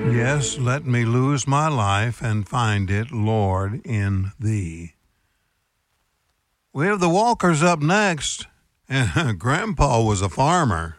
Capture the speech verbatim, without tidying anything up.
Yes, let me lose my life and find it, Lord, in thee. We have the Walkers up next. And Grandpa was a farmer.